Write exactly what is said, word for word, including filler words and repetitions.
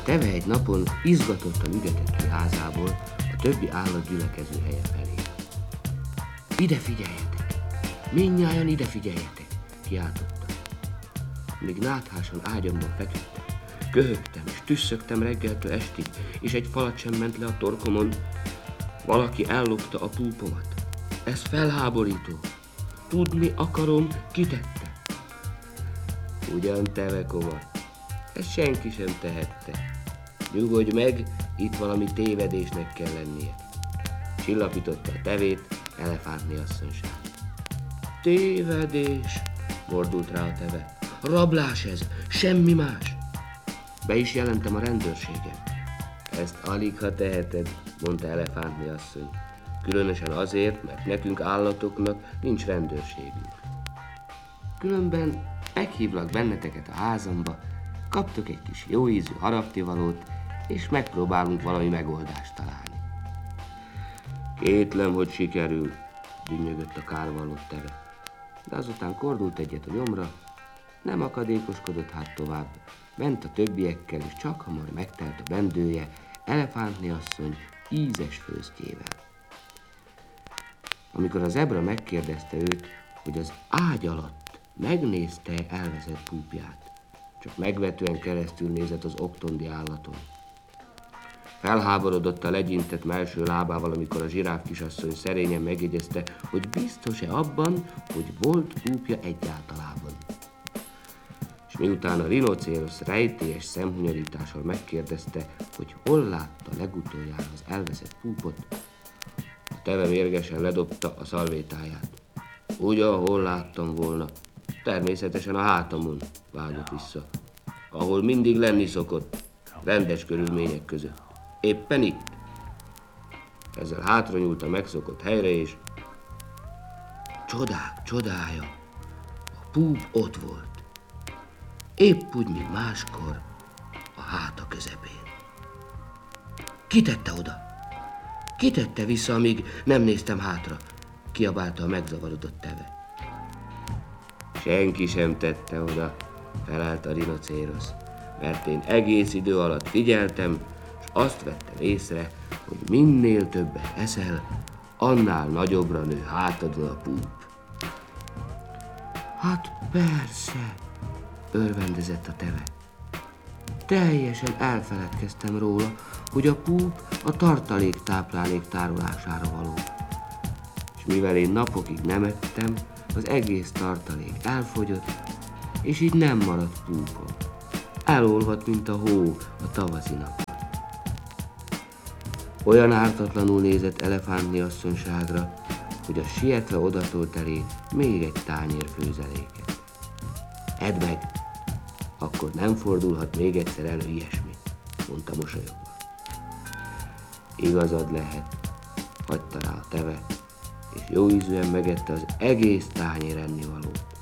Teve egy napon izgatottan ügetett ki házából a többi állat gyülekező helye felé. Ide figyeljetek! Mindnyájan ide figyeljetek! Kiáltotta. Míg náthásan ágyamban feküdtem, köhögtem és tüsszögtem reggeltől estig, és egy falat sem ment le a torkomon, valaki ellopta a púpomat. Ez felháborító. Tudni akarom, ki tette. Ugyan Teve koma, ezt senki sem tehette. Nyugodj meg, itt valami tévedésnek kell lennie. Csillapította a Tevét elefántné asszonyság. Tévedés, mordult rá a Teve. Rablás ez, semmi más. Be is jelentem a rendőrségen. Ezt alig ha teheted, mondta elefántné asszony. Különösen azért, mert nekünk állatoknak nincs rendőrségünk. Különben meghívlak benneteket a házamba, kaptok egy kis jóízű harapnivalót, és megpróbálunk valami megoldást találni. Kétlem, hogy sikerül, dünnyögött a kárvallott Teve. De azután kordult egyet a nyomra, nem akadékoskodott hát tovább, ment a többiekkel, és csak hamar megtelt a bendője elefántné asszony ízes főztjével. Amikor a zebra megkérdezte őt, hogy az ágy alatt megnézte elveszett púpját, csak megvetően keresztül nézett az oktondi állaton. Felháborodott a legyintett mellső lábával, amikor a zsiráf kisasszony szerényen megjegyezte, hogy biztos-e abban, hogy volt púpja egyáltalában. És miután a rinocérosz rejtélyes szemhunyorítással megkérdezte, hogy hol látta legutoljára az elveszett púpot, a Teve mérgesen ledobta a szalvétáját. Úgy, ahol láttam volna, természetesen a hátamon, vágott vissza, ahol mindig lenni szokott, rendes körülmények között. Éppen itt. Ezzel hátranyúlt a megszokott helyre, és csodák csodája, a púp ott volt. Épp úgy, mint máskor, a háta közepén. Ki tette oda? Ki tette vissza, amíg nem néztem hátra? Kiabálta a megzavarodott Teve. Senki sem tette oda, felállt a rinocérosz, mert én egész idő alatt figyeltem, és azt vettem észre, hogy minél többet eszel, annál nagyobbra nő hátadon a púp. Hát persze, örvendezett a Teve. Teljesen elfeledkeztem róla, hogy a púp a tartalék táplálék tárolására való. És mivel én napokig nem ettem, az egész tartalék elfogyott, és így nem maradt púpom. Elolvadt, mint a hó a tavaszi nap. Olyan ártatlanul nézett elefántné asszonyságra, hogy a sietve odatolt elé még egy tányér főzeléket. Edd meg, akkor nem fordulhat még egyszer elő ilyesmi, mondta mosolyogva. Igazad lehet, hagyta rá a Teve, és jóízűen megette az egész tányér ennivalót.